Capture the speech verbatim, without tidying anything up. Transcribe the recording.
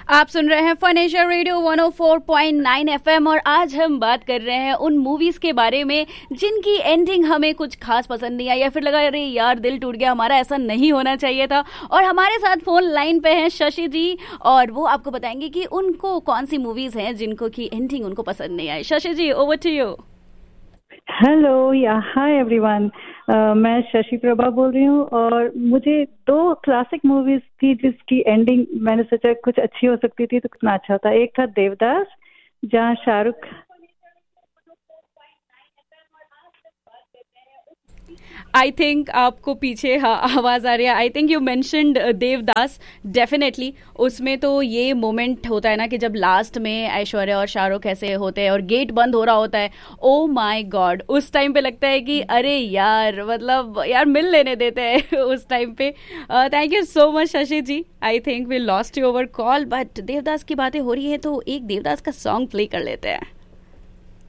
आप सुन रहे हैं fun Asia radio one O four point nine FM और आज हम बात कर रहे हैं उन मूवीज के बारे में जिनकी एंडिंग हमें कुछ खास पसंद नहीं आई या फिर लगा अरे यार दिल टूट गया हमारा, ऐसा नहीं होना चाहिए था। और हमारे साथ फोन लाइन पे हैं शशि जी और वो आपको बताएंगे कि उनको कौन सी मूवीज हैं जिनको की एंडिंग उनको पसंद नहीं आई। शशि जी, ओवर टू यू। हेलो या हाय एवरीवन, मैं शशि प्रभा बोल रही हूँ और मुझे दो क्लासिक मूवीज थी जिसकी एंडिंग मैंने सोचा कुछ अच्छी हो सकती थी तो कितना अच्छा था। एक था देवदास जहाँ शाहरुख आई थिंक आपको पीछे हाँ आवाज आ रही है। I think you mentioned Devdas. Definitely उसमें तो ये मोमेंट होता है ना कि जब लास्ट में ऐश्वर्या और शाहरुख ऐसे होते हैं और गेट बंद हो रहा होता है, ओ माय गॉड, उस टाइम पे लगता है कि अरे यार मतलब यार मिल लेने देते हैं उस टाइम पे। Thank you so much Shashi ji. I think we lost you over call, but Devdas की बातें हो रही है तो एक देवदास का सॉन्ग प्ले कर लेते हैं।